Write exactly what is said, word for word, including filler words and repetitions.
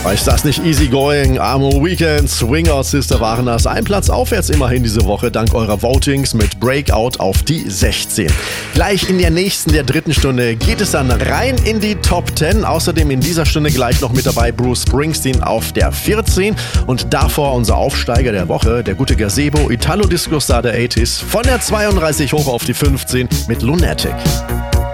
Ist das nicht easy going? Amo Weekend, Swinger Sister waren das. Ein Platz aufwärts immerhin diese Woche, dank eurer Votings mit Breakout auf die sechzehn. Gleich in der nächsten, der dritten Stunde, geht es dann rein in die Top zehn. Außerdem in dieser Stunde gleich noch mit dabei Bruce Springsteen auf der vierzehn. Und davor unser Aufsteiger der Woche, der gute Gazebo, Italo-Disco-Star der achtziger, von der zweiunddreißig hoch auf die fünfzehn mit Lunatic.